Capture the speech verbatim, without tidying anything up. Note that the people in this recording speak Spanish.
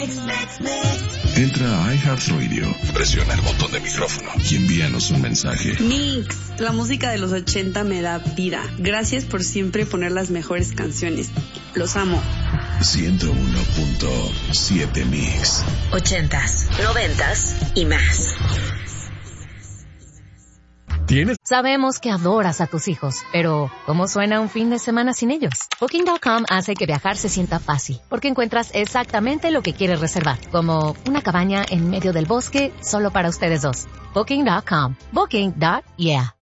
Entra a iHeartRadio, presiona el botón de micrófono y envíanos un mensaje. Mix, la música de los ochenta me da vida. Gracias por siempre poner las mejores canciones. Los amo. ciento uno punto siete Mix. Ochentas, noventas y más. ¿Tienes? Sabemos que adoras a tus hijos, pero ¿cómo suena un fin de semana sin ellos? Booking punto com hace que viajar se sienta fácil, porque encuentras exactamente lo que quieres reservar, como una cabaña en medio del bosque solo para ustedes dos. Booking punto com. Booking. Yeah.